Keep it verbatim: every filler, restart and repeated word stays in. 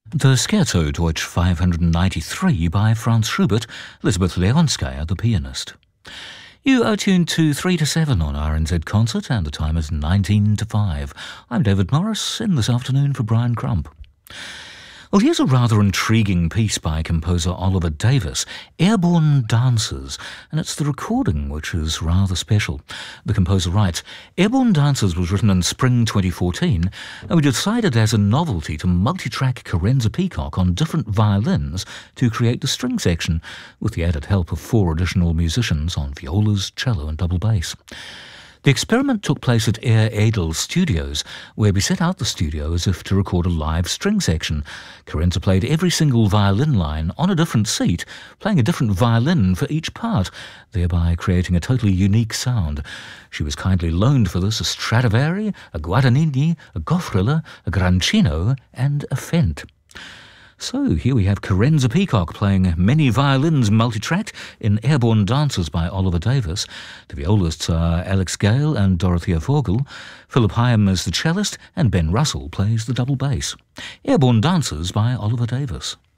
The Scherzo Deutsch five ninety-three by Franz Schubert, Elizabeth Leonskaya, the pianist. You are tuned to three to seven on R N Z Concert, and the time is nineteen to five. I'm David Morris, in this afternoon for Brian Crump. Well, here's a rather intriguing piece by composer Oliver Davies, Airborne Dancers, and it's the recording which is rather special. The composer writes, Airborne Dancers was written in spring twenty fourteen, and we decided as a novelty to multi-track Carenza Peacock on different violins to create the string section, with the added help of four additional musicians on violas, cello and double bass. The experiment took place at Air Edel Studios, where we set out the studio as if to record a live string section. Carenza played every single violin line on a different seat, playing a different violin for each part, thereby creating a totally unique sound. She was kindly loaned for this a Stradivari, a Guadagnini, a Goffriller, a Grancino and a Fent. So here we have Carenza Peacock playing many violins multi-tracked in Airborne Dancers by Oliver Davies. The violists are Alex Gale and Dorothea Vogel. Philip Hyam is the cellist and Ben Russell plays the double bass. Airborne Dancers by Oliver Davies.